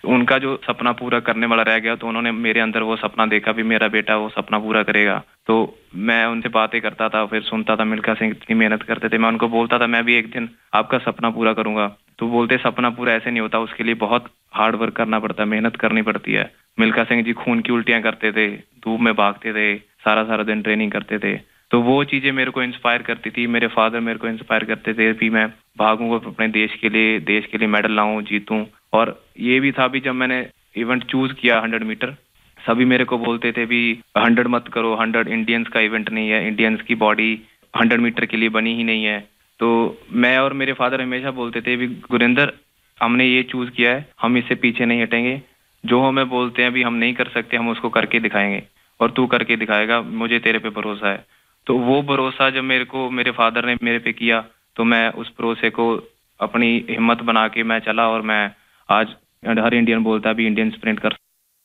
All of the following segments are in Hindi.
उनका जो सपना पूरा करने वाला रह गया, तो उन्होंने मेरे अंदर वो सपना देखा भी मेरा बेटा वो सपना पूरा करेगा। तो मैं उनसे बातें करता था, फिर सुनता था मिल्खा सिंह इतनी मेहनत करते थे। मैं उनको बोलता था मैं भी एक दिन आपका सपना पूरा करूंगा। तो बोलते सपना पूरा ऐसे नहीं होता, उसके लिए बहुत हार्ड वर्क करना पड़ता है, मेहनत करनी पड़ती है। मिल्खा सिंह जी खून की उल्टियां करते थे, धूप में भागते थे, सारा सारा दिन ट्रेनिंग करते थे। तो वो चीजें मेरे को इंस्पायर करती थी। मेरे फादर मेरे को इंस्पायर करते थे भी मैं भागूंगा अपने देश के लिए मेडल लाऊं, जीतूं। और ये भी था भी जब मैंने इवेंट चूज किया 100 मीटर, सभी मेरे को बोलते थे भी 100 मत करो, 100 इंडियंस का इवेंट नहीं है, इंडियंस की बॉडी 100 मीटर के लिए बनी ही नहीं है। तो मैं और मेरे फादर हमेशा बोलते थे भी गुरिंदर, हमने ये चूज किया है, हम इससे पीछे नहीं हटेंगे। जो हमें बोलते हैं भी हम नहीं कर सकते, हम उसको करके दिखाएंगे और तू करके दिखाएगा, मुझे तेरे पे भरोसा है। तो वो भरोसा जब मेरे को मेरे फादर ने मेरे पे किया, तो मैं उस भरोसे को अपनी हिम्मत बना के मैं चला और मैं आज हर इंडियन बोलता है भी इंडियन स्प्रिंट कर।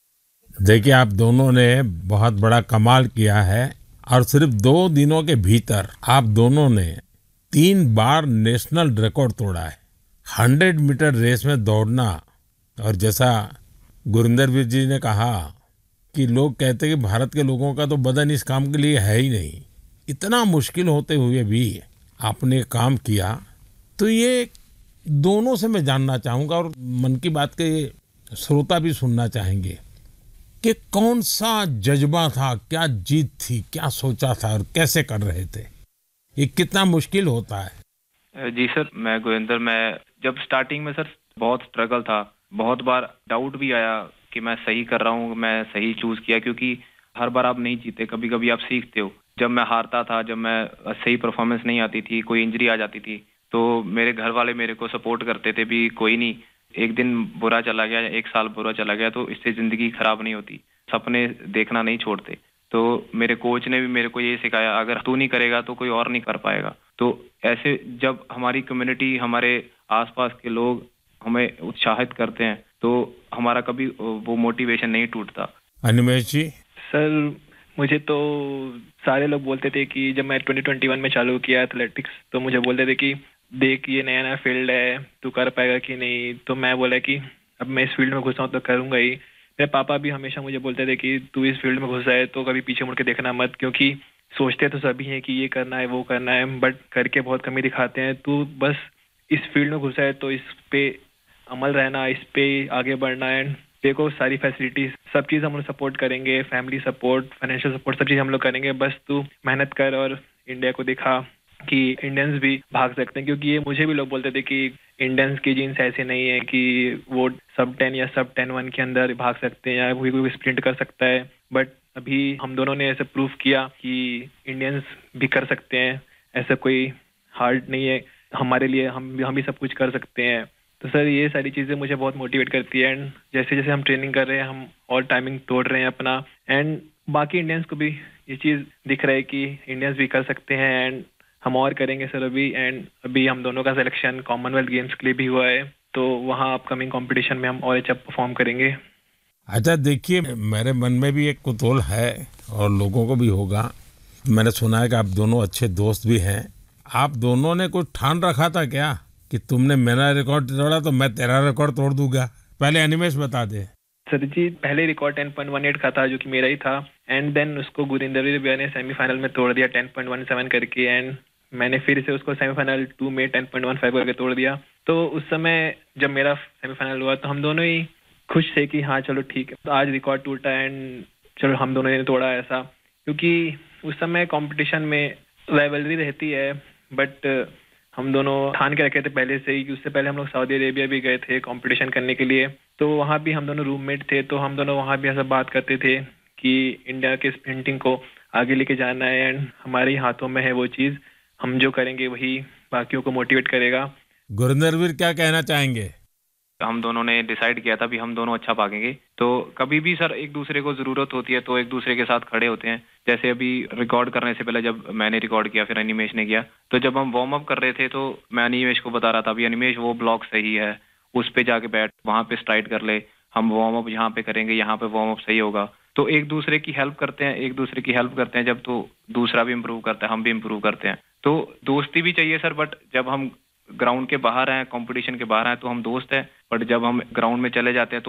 देखिए, आप दोनों ने बहुत बड़ा कमाल किया है और सिर्फ 2 दिनों के भीतर आप दोनों ने 3 बार नेशनल रिकॉर्ड तोड़ा है। 100 मीटर रेस में दौड़ना, और जैसा गुरिंदर वीर जी ने कहा कि लोग कहते हैं कि भारत के लोगों का तो बदन इस काम के लिए है ही नहीं, इतना मुश्किल होते हुए भी आपने काम किया। तो ये दोनों से मैं जानना चाहूंगा और मन की बात के श्रोता भी सुनना चाहेंगे कि कौन सा जज्बा था, क्या जीत थी, क्या सोचा था और कैसे कर रहे थे, ये कितना मुश्किल होता है। जी सर, मैं गुरिंदर, मैं जब स्टार्टिंग में सर बहुत स्ट्रगल था, बहुत बार डाउट भी आया कि मैं सही कर रहा हूँ, मैं सही चूज किया, क्योंकि हर बार आप नहीं जीते, कभी कभी आप सीखते हो। जब मैं हारता था, जब मैं सही परफॉर्मेंस नहीं आती थी, कोई इंजरी आ जाती थी, तो मेरे घर वाले मेरे को सपोर्ट करते थे भी कोई नहीं, एक दिन बुरा चला गया, एक साल बुरा चला गया तो इससे जिंदगी खराब नहीं होती, सपने देखना नहीं छोड़ते। तो मेरे कोच ने भी मेरे को ये सिखाया, अगर तू नहीं करेगा तो कोई और नहीं कर पाएगा। तो ऐसे जब हमारी कम्युनिटी, हमारे आसपास के लोग हमें उत्साहित करते हैं, तो हमारा कभी वो मोटिवेशन नहीं टूटता। अनिमेश जी। सर, मुझे तो सारे लोग बोलते थे कि जब मैं 2021 में चालू किया एथलेटिक्स, तो मुझे बोलते थे कि देख ये नया नया फील्ड है, तू कर पाएगा कि नहीं। तो मैं बोला कि अब मैं इस फील्ड में घुसा हूँ तो करूंगा ही। मेरे पापा भी हमेशा मुझे बोलते थे कि तू इस फील्ड में घुसा है तो कभी पीछे मुड़ के देखना मत, क्योंकि सोचते तो सभी हैं कि ये करना है वो करना है, बट करके बहुत कमी दिखाते हैं। तू बस इस फील्ड में घुसा है तो इस पे अमल रहना, इस पे आगे बढ़ना है। देखो सारी फैसिलिटीज, सब चीज़ हम लोग सपोर्ट करेंगे, फैमिली सपोर्ट, फाइनेंशियल सपोर्ट, सब चीज़ हम लोग करेंगे। बस तू मेहनत कर और इंडिया को दिखा कि इंडियंस भी भाग सकते हैं। क्योंकि ये मुझे भी लोग बोलते थे कि इंडियंस की जीन्स ऐसे नहीं है कि वो सब 10 या सब 10-1 के अंदर भाग सकते हैं या कोई स्प्रिंट कर सकता है। बट अभी हम दोनों ने ऐसे प्रूफ किया कि इंडियंस भी कर सकते हैं, ऐसा कोई हार्ड नहीं है हमारे लिए, हम भी सब कुछ कर सकते हैं। तो सर ये सारी चीज़ें मुझे बहुत मोटिवेट करती है। एंड जैसे जैसे हम ट्रेनिंग कर रहे हैं, हम और टाइमिंग तोड़ रहे हैं अपना, एंड बाकी इंडियंस को भी ये चीज़ दिख रहा है कि इंडियंस भी कर सकते हैं। एंड हम और करेंगे सर अभी। एंड अभी हम दोनों का सिलेक्शन कॉमनवेल्थ गेम्स के लिए भी हुआ है, तो वहाँ अपकमिंग कंपटीशन में हम और अच्छा परफॉर्म करेंगे। अच्छा, देखिए, मेरे मन में भी एक कुतूहल है और लोगों को भी होगा। मैंने सुना है कि आप दोनों अच्छे दोस्त भी हैं। आप दोनों ने कुछ ठान रखा था क्या कि तुमने मेरा रिकॉर्ड तोड़ा तो मैं तेरा रिकॉर्ड तोड़ दूंगा? पहले अनिमेश बता दे। सर जी, पहले रिकॉर्ड 10.18 का था जो कि मेरा ही था। एंड देन उसको गुरिंदर भैया ने सेमीफाइनल में तोड़ दिया 10.17 करके। एंड मैंने फिर से उसको सेमीफाइनल 2 में 10.15 करके तोड़ दिया। तो उस समय जब मेरा सेमीफाइनल हुआ तो हम दोनों ही खुश थे कि हाँ चलो ठीक है, तो आज रिकॉर्ड टूटा एंड चलो हम दोनों ने तोड़ा ऐसा। क्योंकि उस समय कंपटीशन में राइवलरी रहती है, बट हम दोनों ठान के रखे थे पहले से ही कि उससे पहले हम लोग सऊदी अरेबिया भी गए थे कंपटीशन करने के लिए। तो वहाँ भी हम दोनों रूममेट थे, तो हम दोनों वहाँ भी ऐसा बात करते थे कि इंडिया के स्प्रिंटिंग को आगे लेके जाना है एंड हमारे ही हाथों में है वो चीज़। हम जो करेंगे वही बाकियों को मोटिवेट करेगा। गुरिंदरवीर क्या कहना चाहेंगे? हम दोनों ने डिसाइड किया था भी हम दोनों अच्छा भागेंगे। तो कभी भी सर एक दूसरे को जरूरत होती है तो एक दूसरे के साथ खड़े होते हैं। जैसे अभी रिकॉर्ड करने से पहले जब मैंने रिकॉर्ड किया, फिर अनिमेश ने किया, तो जब हम वार्म अप कर रहे थे तो मैं अनिमेश को बता रहा था भी अनिमेश वो ब्लॉक सही है, उस पे जाके बैठ, वहां पे स्ट्राइड कर ले, हम वार्म अप यहाँ पे करेंगे, यहाँ पे वार्म अप सही होगा। तो एक दूसरे की हेल्प करते हैं, एक दूसरे की हेल्प करते हैं जब, तो दूसरा भी इम्प्रूव करता है, हम भी इम्प्रूव करते हैं। तो दोस्ती भी चाहिए सर, बट जब हम ग्राउंड के बाहर हैं, कंपटीशन के बाहर हैं, तो हम दोस्त हैं, बट जब हम ग्राउंड में चले जाते हैं तो